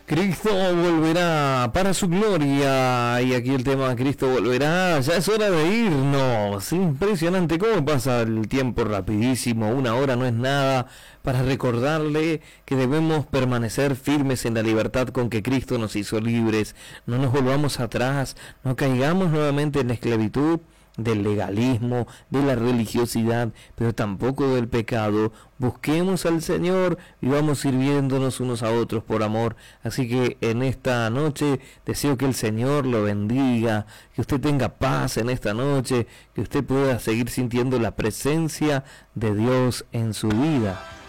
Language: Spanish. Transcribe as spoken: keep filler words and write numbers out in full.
Cristo volverá para su gloria. Y aquí el tema Cristo volverá. Ya es hora de irnos. Impresionante cómo pasa el tiempo rapidísimo. Una hora no es nada para recordarle que debemos permanecer firmes en la libertad con que Cristo nos hizo libres. No nos volvamos atrás. No caigamos nuevamente en la esclavitud del legalismo, de la religiosidad, pero tampoco del pecado. Busquemos al Señor y vamos sirviéndonos unos a otros por amor. Así que en esta noche deseo que el Señor lo bendiga, que usted tenga paz en esta noche, que usted pueda seguir sintiendo la presencia de Dios en su vida.